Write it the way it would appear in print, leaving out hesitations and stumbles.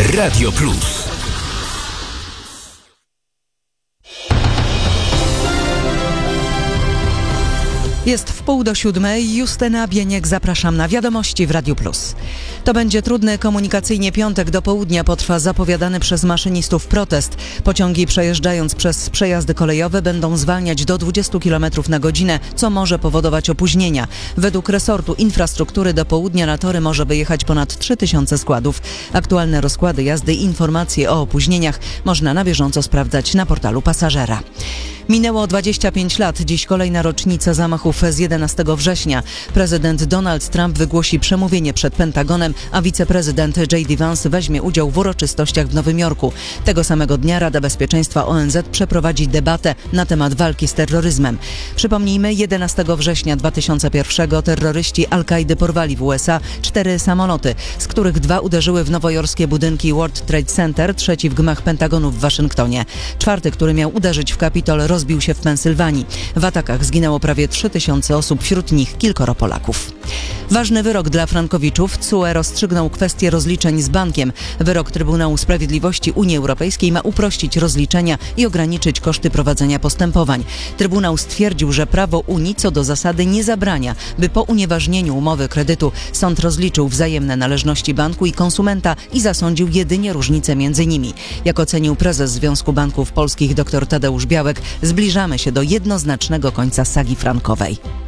Radio Plus. Jest 6:30. Justyna Bieniek, zapraszam na wiadomości w Radiu Plus. To będzie trudny komunikacyjnie piątek do południa. Potrwa zapowiadany przez maszynistów protest. Pociągi przejeżdżając przez przejazdy kolejowe będą zwalniać do 20 km na godzinę, co może powodować opóźnienia. Według resortu infrastruktury do południa na tory może wyjechać ponad 3000 składów. Aktualne rozkłady jazdy i informacje o opóźnieniach można na bieżąco sprawdzać na portalu pasażera. Minęło 25 lat. Dziś kolejna rocznica zamachów z 11 września. Prezydent Donald Trump wygłosi przemówienie przed Pentagonem, a wiceprezydent J.D. Vance weźmie udział w uroczystościach w Nowym Jorku. Tego samego dnia Rada Bezpieczeństwa ONZ przeprowadzi debatę na temat walki z terroryzmem. Przypomnijmy, 11 września 2001 terroryści Al-Kaidy porwali w USA 4 samoloty, z których 2 uderzyły w nowojorskie budynki World Trade Center, trzeci w gmach Pentagonu w Waszyngtonie. Czwarty, który miał uderzyć w Kapitol, rozbił się w Pensylwanii. W atakach zginęło prawie 3000 osób, wśród nich kilkoro Polaków. Ważny wyrok dla frankowiczów. TSUE rozstrzygnął kwestię rozliczeń z bankiem. Wyrok Trybunału Sprawiedliwości Unii Europejskiej ma uprościć rozliczenia i ograniczyć koszty prowadzenia postępowań. Trybunał stwierdził, że prawo Unii co do zasady nie zabrania, by po unieważnieniu umowy kredytu sąd rozliczył wzajemne należności banku i konsumenta i zasądził jedynie różnice między nimi. Jak ocenił prezes Związku Banków Polskich dr Tadeusz Białek, zbliżamy się do jednoznacznego końca sagi frankowej.